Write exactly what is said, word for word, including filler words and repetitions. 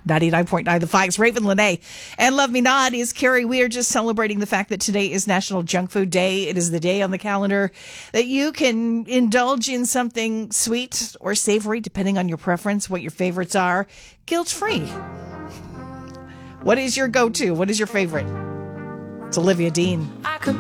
ninety-nine point nine The Fox. Raven Lene and Love Me Not is Carrie. We are just celebrating the fact that today is National Junk Food Day. It is the day on the calendar that you can indulge in something sweet or savory, depending on your preference, what your favorites are, guilt-free. What is your go-to? What is your favorite? It's Olivia Dean. I